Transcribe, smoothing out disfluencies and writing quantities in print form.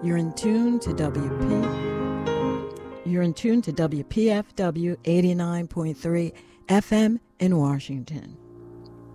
You're in tune to WPFW 89.3 FM in Washington.